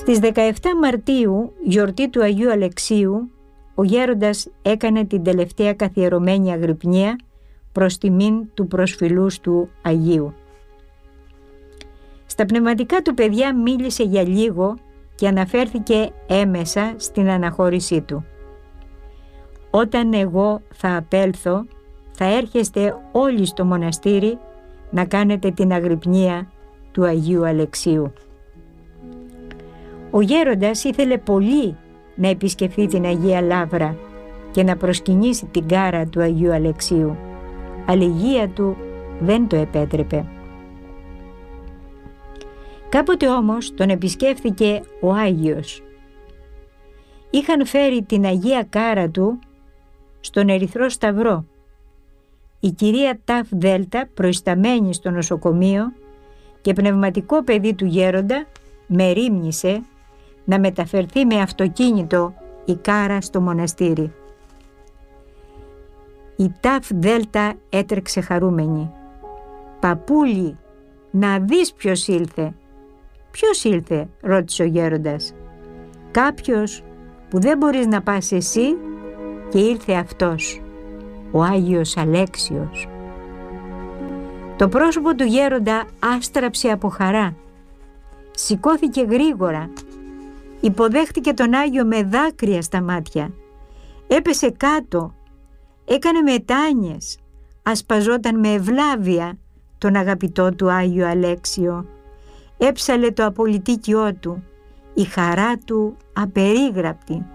Στις 17 Μαρτίου, γιορτή του Αγίου Αλεξίου, ο γέροντας έκανε την τελευταία καθιερωμένη αγρυπνία προς τιμήν του προσφυλούς του Αγίου. Στα πνευματικά του παιδιά μίλησε για λίγο και αναφέρθηκε έμεσα στην αναχώρησή του. «Όταν εγώ θα απέλθω, θα έρχεστε όλοι στο μοναστήρι να κάνετε την αγρυπνία του Αγίου Αλεξίου». Ο γέροντας ήθελε πολύ να επισκεφθεί την Αγία Λαύρα και να προσκυνήσει την κάρα του Αγίου Αλεξίου, αλλά η υγεία του δεν το επέτρεπε. Κάποτε όμως τον επισκέφθηκε ο Άγιος. Είχαν φέρει την Αγία Κάρα του στον Ερυθρό Σταυρό. Η κυρία Ταφ Δέλτα, προϊσταμένη στο νοσοκομείο και πνευματικό παιδί του γέροντα, μερίμνησε να μεταφερθεί με αυτοκίνητο η κάρα στο μοναστήρι. Η Ταφ Δέλτα έτρεξε χαρούμενη. «Παππούλη, να δεις ποιος ήλθε». «Ποιος ήλθε?» ρώτησε ο γέροντας. «Κάποιος που δεν μπορείς να πας εσύ και ήρθε αυτός, ο Άγιος Αλέξιος». Το πρόσωπο του γέροντα άστραψε από χαρά. Σηκώθηκε γρήγορα. Υποδέχτηκε τον Άγιο με δάκρυα στα μάτια. Έπεσε κάτω. Έκανε μετάνιες. Ασπαζόταν με ευλάβεια τον αγαπητό του Άγιο Αλέξιο. Έψαλε το απολυτίκιό του. Η χαρά του απερίγραπτη.